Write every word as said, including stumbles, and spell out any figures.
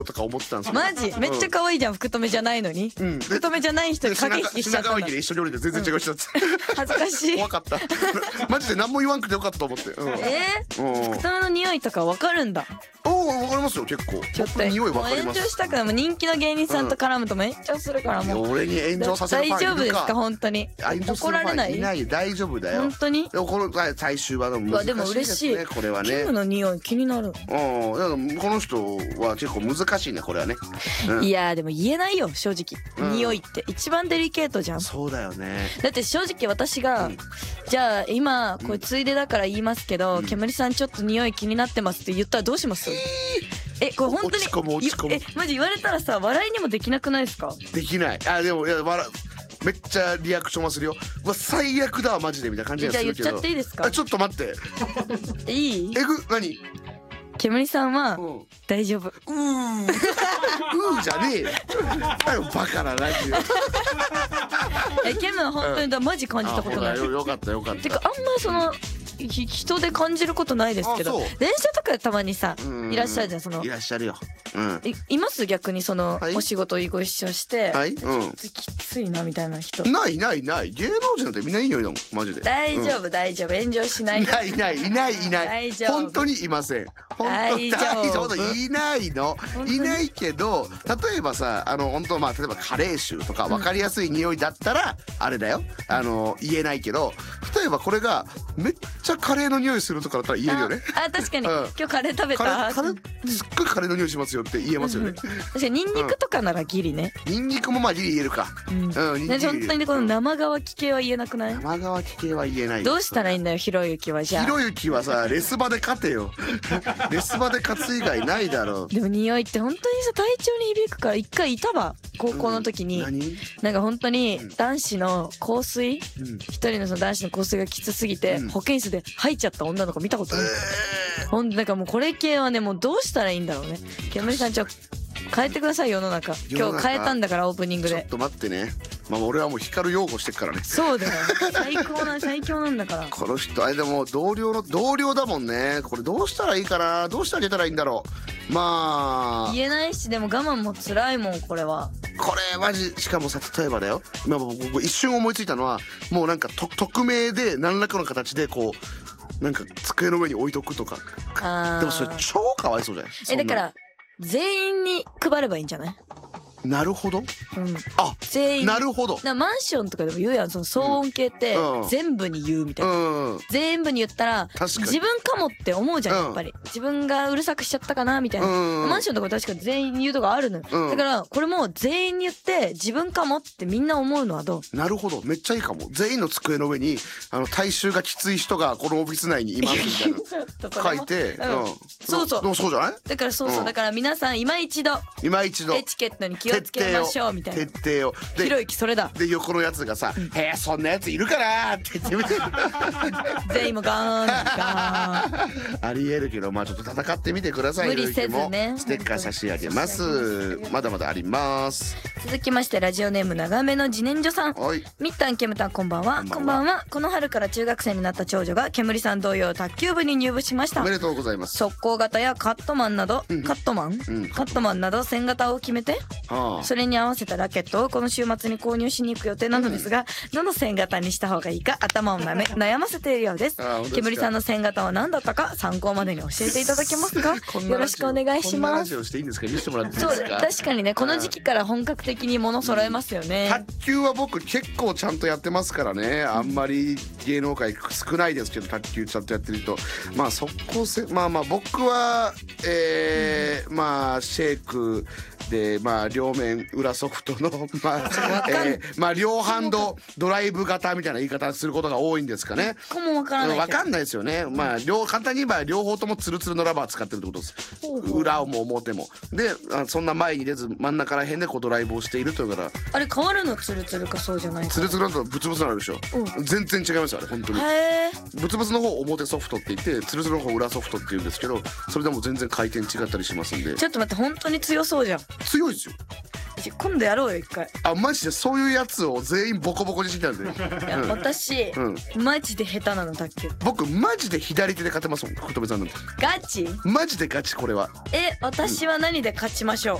とか思ってたんですよ。 マジめっちゃ可愛いじゃん、福留じゃないのに、 うん、 福留じゃない人に駆け引きしちゃったんだ。 品川駅で一緒に降りて全然違う人だった、 恥ずかしい。 怖かったマジで何も言わんくてよかったと思って、うん、 えー、福留の匂いとかわかるんだ。 おお、わかりますよ結構。 ちょっと匂いわかります。 もう炎上したくない、もう人気の芸人さんと絡むともう炎上するから、もう俺に炎上させるファンいるか。 大丈夫ですか本当に。怒られない？ いない、大丈夫だよ本当に。 でもこの最終話の難しいですね。 でも嬉しい、 これはね。 キムの匂い気になる。 うん、だからこの人は結構難しいねこれはね、うん、 いやでも言えないよ正直、うん、匂いって一番デリケートじゃん。 そうだよね。 だって正直私が、うん、じゃあ今これついでだから言いますけど、うん、煙さんちょっと匂い気になってますって言ったらどうします？えー、えこれ本当に落ち込む落ち込む。 えマジ言われたらさ笑いにもできなくないですか？ できない。あでもいや笑めっちゃリアクションはするよ。うわ最悪だわマジでみたいな感じがするけど。 じゃあ言っちゃっていいですか？ あちょっと待っていい？ えぐ何？ 煙さんは、うん、大丈夫。うーんうーじゃねえよバカなラジオえケムは本当にだ、うん、マジ感じたことない。 よかったよかった。 てかあんまその人で感じることないですけど、電車とかでたまにさいらっしゃるじゃん。そのいらっしゃるよ、うん、 い, います逆にその、はい、お仕事ご一緒して、はい、うん、きついなみたいな人。 ないないない。芸能人なんてみんないいよだもんマジで。 大丈夫、うん、大丈夫炎上しない。 ないないいないいない。本当にいません。本当に大丈夫。いないのいないけど、例えばさあの本当まあ例えばカレー臭とか分かりやすい匂いだったら、うん、あれだよあの言えないけど、例えばこれがめっちゃカレーの匂いするとかだったら言えるよね。 あ, あ確かに、うん、今日カレー食べた。 カレーカレーすっごいカレーの匂いしますよって言えますよね。うん、 確かにニンニクとかならギリね。 ニンニクもまあギリ言えるか。うん。うん、 本当にこの生乾き系は言えなくない？ 生乾き系は言えない。 どうしたらいいんだよひろゆきは。じゃあひろゆきはさレス場で勝てよレス場で勝つ以外ないだろう。 でも匂いって本当にさ体調に響くから。一回いたわ高校の時に、うん、何なんか本当に男子の香水一、うん、人のその男子の香水がきつすぎて、うん、保健室で吐いちゃった女の子見たことない。えー、ほんとなんかもうこれ系はねもうどうしたらいいんだろうね。煙さんちょ変えてください世の中。今日変えたんだからオープニングで。ちょっと待ってね。まあ俺はもう光る擁護してっからね。 そうだよ最高な最強なんだからこの人。あれでも同僚の同僚だもんね。これどうしたらいいかな。どうしてあげたらいいんだろう。まあ言えないしでも我慢も辛いもんこれは。 これマジしかもさ例えばだよ今僕一瞬思いついたのはもうなんかと匿名で何らかの形でこうなんか机の上に置いとくとか。でもそれ超かわいそうじゃない。 えだから全員に配ればいいんじゃない？ なるほど、うん、あ全員なるほど。 マンションとかでも言うやんその騒音系って全部に言うみたいな、うん、全部に言ったら自分かもって思うじゃんやっぱり、うん、自分がうるさくしちゃったかなみたいな、うん、マンションとか確か全員に言うとかあるのよ、うん、だからこれも全員に言って自分かもってみんな思うのはどう？ なるほどめっちゃいいかも。全員の机の上にあの体臭がきつい人がこのオフィス内にいますみたいな書いて、うん、 そうそうでもそうじゃない？ だからそうそう、うん、だから皆さん今一度今一度エチケットに気をつけましょうみたいな。 徹底を。 ひろゆきそれだ。 で横のやつがさ「へえそんなやついるかな」って言って全員もガーンガーンありえるけどまあちょっと戦ってみてください。 無理せずね。 ステッカー差し上げます。まだまだあります。 続きましてラジオネーム長めの自然薯さん。みったんけむたんこんばんは。こんばんは。この春から中学生になった長女が煙さん同様卓球部に入部しました。 おめでとうございます。 速攻型やカットマンなど、うん、カットマン、うん、カットマンなど線型を決めて、はあ、それに合わせたラケットをこの週末に購入しに行く予定なのですが、うん、どの線型にした方がいいか頭をなめ悩ませているようです。煙さんの線型は何だったか参考までに教えていただけますか？よろしくお願いします。こんなラジオしていいんですか？見せてもらっていいですか？ そう確かにねこの時期から本格的に物揃えますよね、 うん、卓球は僕結構ちゃんとやってますからね。あんまり芸能界少ないですけど卓球ちゃんとやってる人まあ速攻せまあまあ僕はえー、うん、まあシェイクでまあ両面裏ソフトのまあ、えー、まあ両ハンドドライブ型みたいな言い方することが多いんですかね。 こもわからない。 わかんないですよね。まあ両簡単に言えば両方ともツルツルのラバー使ってるってことです。裏も表もでそんな前に出ず真ん中ら辺でこうドライブをしているというから。 あれ変わるのツルツルかそうじゃないか。 ツルツルだとブツブツなるでしょ。全然違いますよあれ本当に。ブツブツの方表ソフトって言ってツルツルの方裏ソフトって言うんですけどそれでも全然回転違ったりしますんで。 ちょっと待って本当に強そうじゃん。 強いですよ。 今度やろうよ一回。 あマジでそういうやつを全員ボコボコにしてたんで。 いや、うん、私、うん、マジで下手なの卓球。 僕マジで左手で勝てますもん福留さんなんて。 ガチ？ マジでガチこれは。 え私は何で勝ちましょう？